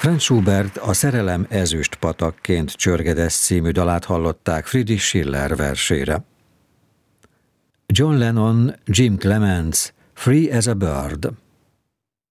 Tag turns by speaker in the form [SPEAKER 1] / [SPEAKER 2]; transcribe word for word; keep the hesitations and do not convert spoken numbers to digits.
[SPEAKER 1] Franz Schubert a Szerelem ezüst patakként csörgedesz című dalát hallották Friedrich Schiller versére. John Lennon, Jim Clements, Free as a Bird.